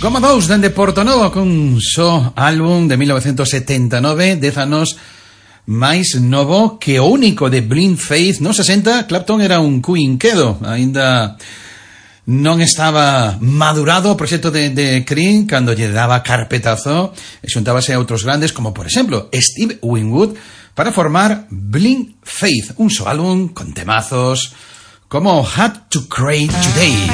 Goma 2 dende Portonovo con só álbum de 1979, 10 anos máis novo que o único de Blind Faith. No 60, Clapton era un cuinquedo, aínda non estaba madurado o proxecto de Cream cando lle daba carpetazo e xuntábase a outros grandes como, por exemplo, Steve Winwood para formar Blind Faith, un só álbum con temazos como Had to Cry Today.